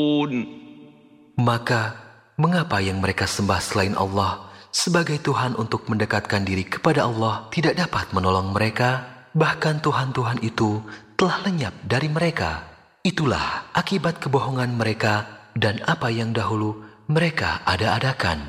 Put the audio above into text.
Maka, mengapa yang mereka sembah selain Allah sebagai Tuhan untuk mendekatkan diri kepada Allah tidak dapat menolong mereka? Bahkan Tuhan-Tuhan itu telah lenyap dari mereka. Itulah akibat kebohongan mereka dan apa yang dahulu mereka ada-adakan.